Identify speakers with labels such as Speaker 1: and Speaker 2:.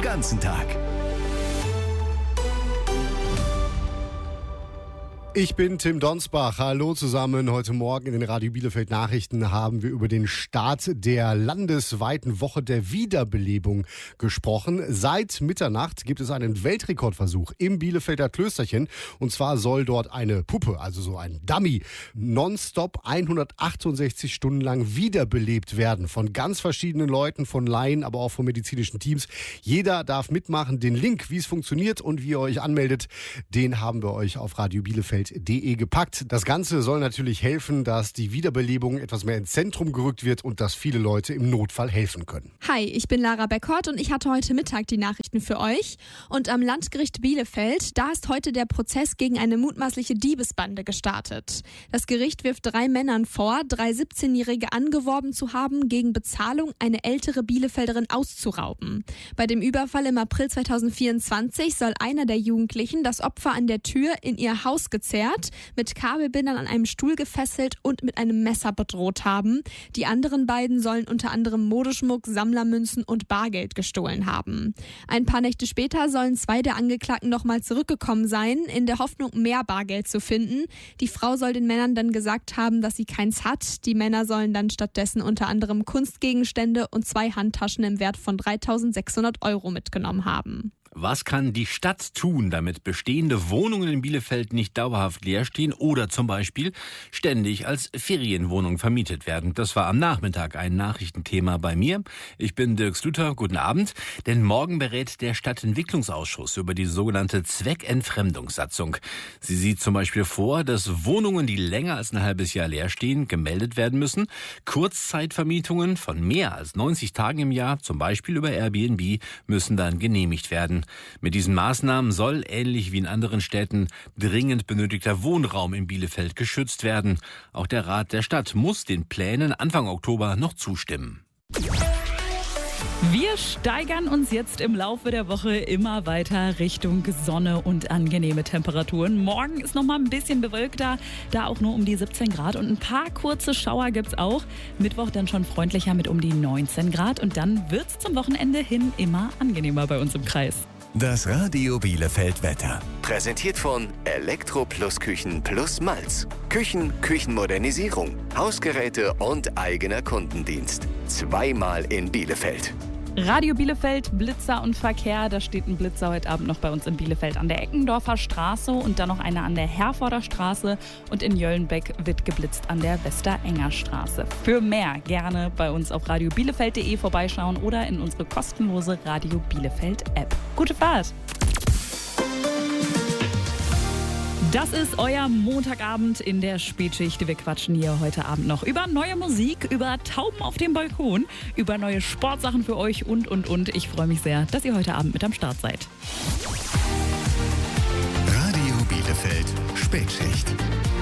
Speaker 1: ganzen Tag.
Speaker 2: Ich bin Tim Donsbach. Hallo zusammen. Heute Morgen in den Radio Bielefeld Nachrichten haben wir über den Start der landesweiten Woche der Wiederbelebung gesprochen. Seit Mitternacht gibt es einen Weltrekordversuch im Bielefelder Klösterchen. Und zwar soll dort eine Puppe, also so ein Dummy, nonstop 168 Stunden lang wiederbelebt werden. Von ganz verschiedenen Leuten, von Laien, aber auch von medizinischen Teams. Jeder darf mitmachen. Den Link, wie es funktioniert und wie ihr euch anmeldet, den haben wir euch auf radiobielefeld.de gepackt. Das Ganze soll natürlich helfen, dass die Wiederbelebung etwas mehr ins Zentrum gerückt wird und dass viele Leute im Notfall helfen können.
Speaker 3: Hi, ich bin Lara Beckert und ich hatte heute Mittag die Nachrichten für euch. Und am Landgericht Bielefeld, da ist heute der Prozess gegen eine mutmaßliche Diebesbande gestartet. Das Gericht wirft 3 Männern vor, 3 17-Jährige angeworben zu haben, gegen Bezahlung eine ältere Bielefelderin auszurauben. Bei dem Überfall im April 2024 soll einer der Jugendlichen das Opfer an der Tür in ihr Haus gezerrt, mit Kabelbindern an einem Stuhl gefesselt und mit einem Messer bedroht haben. Die anderen beiden sollen unter anderem Modeschmuck, Sammlermünzen und Bargeld gestohlen haben. Ein paar Nächte später sollen 2 der Angeklagten nochmal zurückgekommen sein, in der Hoffnung, mehr Bargeld zu finden. Die Frau soll den Männern dann gesagt haben, dass sie keins hat. Die Männer sollen dann stattdessen unter anderem Kunstgegenstände und 2 Handtaschen im Wert von 3.600 € mitgenommen haben.
Speaker 4: Was kann die Stadt tun, damit bestehende Wohnungen in Bielefeld nicht dauerhaft leer stehen oder zum Beispiel ständig als Ferienwohnung vermietet werden? Das war am Nachmittag ein Nachrichtenthema bei mir. Ich bin Dirk Sluter, guten Abend. Denn morgen berät der Stadtentwicklungsausschuss über die sogenannte Zweckentfremdungssatzung. Sie sieht zum Beispiel vor, dass Wohnungen, die länger als ein halbes Jahr leer stehen, gemeldet werden müssen. Kurzzeitvermietungen von mehr als 90 Tagen im Jahr, zum Beispiel über Airbnb, müssen dann genehmigt werden. Mit diesen Maßnahmen soll, ähnlich wie in anderen Städten, dringend benötigter Wohnraum in Bielefeld geschützt werden. Auch der Rat der Stadt muss den Plänen Anfang Oktober noch zustimmen.
Speaker 5: Wir steigern uns jetzt im Laufe der Woche immer weiter Richtung Sonne und angenehme Temperaturen. Morgen ist noch mal ein bisschen bewölkter, da auch nur um die 17 Grad und ein paar kurze Schauer gibt's auch. Mittwoch dann schon freundlicher mit um die 19 Grad und dann wird's zum Wochenende hin immer angenehmer bei uns im Kreis.
Speaker 1: Das Radio Bielefeld Wetter. Präsentiert von Elektro Plus Küchen Plus Malz. Küchenmodernisierung, Hausgeräte und eigener Kundendienst. 2-mal in Bielefeld.
Speaker 5: Radio Bielefeld, Blitzer und Verkehr. Da steht ein Blitzer heute Abend noch bei uns in Bielefeld an der Eckendorfer Straße und dann noch einer an der Herforder Straße. Und in Jöllenbeck wird geblitzt an der Westerenger Straße. Für mehr gerne bei uns auf radiobielefeld.de vorbeischauen oder in unsere kostenlose Radio Bielefeld App. Gute Fahrt! Das ist euer Montagabend in der Spätschicht. Wir quatschen hier heute Abend noch über neue Musik, über Tauben auf dem Balkon, über neue Sportsachen für euch und. Ich freue mich sehr, dass ihr heute Abend mit am Start seid.
Speaker 1: Radio Bielefeld Spätschicht.